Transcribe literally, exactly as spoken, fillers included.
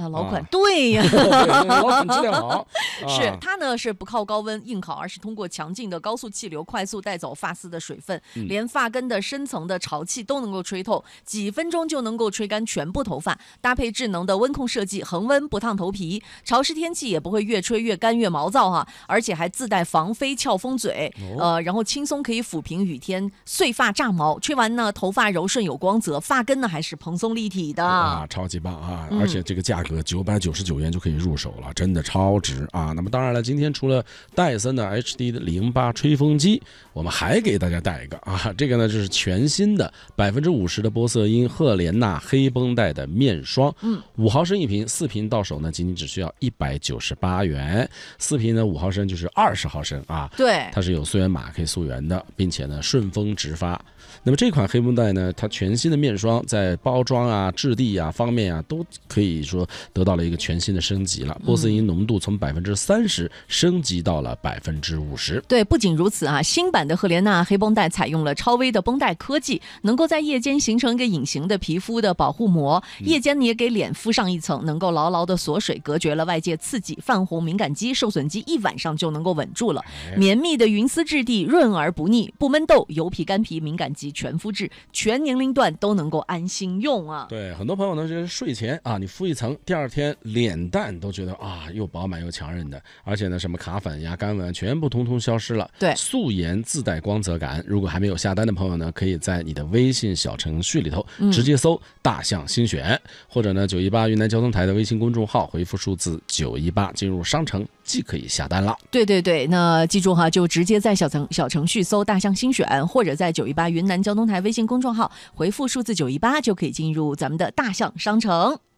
啊，老款、啊、对呀， 老款质量好。 是、啊、它呢是不靠高温硬烤，而是通过强劲的高速气流快速带走发丝的水分，嗯、连发根的深层的潮气都能够吹透，几分钟就能够吹干全部头发。搭配智能的温控设计，恒温不烫头皮，潮湿天气也不会越吹越干越毛躁哈、啊，而且还自带防飞翘风嘴，哦、呃，然后轻松可以抚平雨天碎发炸毛，吹完呢头发柔顺有光泽，发根呢还是蓬松立体的啊，超级棒啊！嗯、而且这个价格九百九十九元就可以入手了，真的超值啊！那么当然了，今天除了戴森的 H D 的零八吹风机，我们还给大家带一个啊，这个呢就是全新的百分之五十的玻色因赫莲娜黑绷带的面霜，嗯，五毫升一瓶，四瓶到手呢仅仅只需要一百九十八元，四瓶呢五毫升就是二十毫升啊， 对， 它是有溯源码可以溯源的，并且呢顺丰直发。那么这款黑绷带呢，它全新的面霜在包装啊、质地啊方面啊，都可以说得到了一个全新的升级了。玻色因浓度从百分之三十升级到了百分之五十。 对，不仅如此啊，新版的赫莲娜黑绷带采用了超微的绷带科技，能够在夜间形成一个隐形的皮肤的保护膜，夜间你也给脸敷上一层，能够牢牢的锁水，隔绝了外界刺激，泛红敏感肌、受损肌一晚上就能够稳住了。绵密的云丝质地，润而不腻，不闷痘、油皮、干皮、敏感肌全肤质，全年龄段都能够安心用啊。 对，很多朋友呢就是睡前啊，你敷一层，第二天脸蛋都觉得啊又饱满又强韧的，而且呢什么卡粉呀、干纹全部通通消失了。 对， 素颜自带光泽感。如果还没有下单的朋友呢，可以在你的微信小程序里头直接搜大象新选、嗯、或者呢九一八云南交通台的微信公众号回复数字九一八进入商城即可以下单了。 对对对，那记住哈，就直接在小程小程序搜大象新选，或者在九一八云南交通台微信公众号回复数字九一八就可以进入咱们的大象商城。